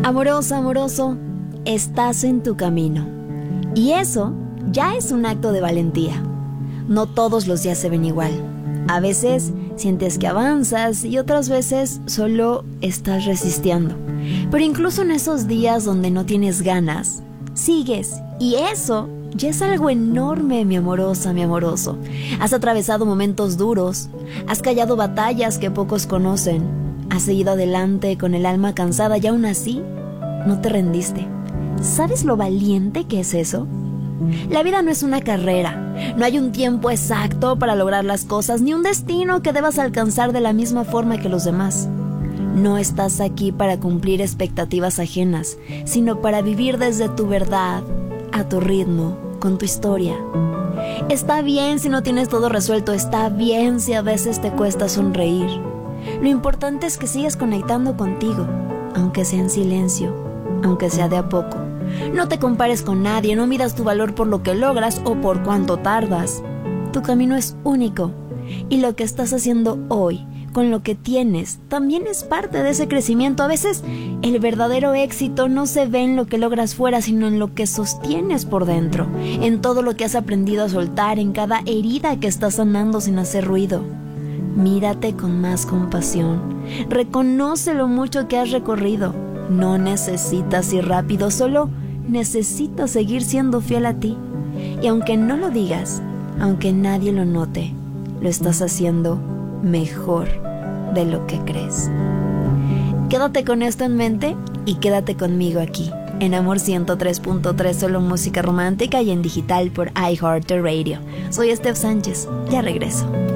Amorosa, amoroso, estás en tu camino. Y eso ya es un acto de valentía. No todos los días se ven igual. A veces sientes que avanzas y otras veces solo estás resistiendo. Pero incluso en esos días donde no tienes ganas, sigues. Y eso ya es algo enorme, mi amorosa, mi amoroso. Has atravesado momentos duros, has callado batallas que pocos conocen, has seguido adelante con el alma cansada y aún así no te rendiste. ¿Sabes lo valiente que es eso? La vida no es una carrera, no hay un tiempo exacto para lograr las cosas, ni un destino que debas alcanzar de la misma forma que los demás. No estás aquí para cumplir expectativas ajenas, sino para vivir desde tu verdad, a tu ritmo, con tu historia. Está bien si no tienes todo resuelto, está bien si a veces te cuesta sonreír. Lo importante es que sigas conectando contigo, aunque sea en silencio, aunque sea de a poco. No te compares con nadie, no midas tu valor por lo que logras o por cuánto tardas. Tu camino es único y lo que estás haciendo hoy, con lo que tienes, también es parte de ese crecimiento. A veces el verdadero éxito no se ve en lo que logras fuera, sino en lo que sostienes por dentro, en todo lo que has aprendido a soltar, en cada herida que estás sanando sin hacer ruido. Mírate con más compasión, reconoce lo mucho que has recorrido. No necesitas ir rápido, solo necesitas seguir siendo fiel a ti. Y aunque no lo digas, aunque nadie lo note, lo estás haciendo mejor de lo que crees. Quédate con esto en mente y quédate conmigo aquí, en Amor 103.3, solo música romántica y en digital por iHeartRadio. Soy Steph Sánchez, ya regreso.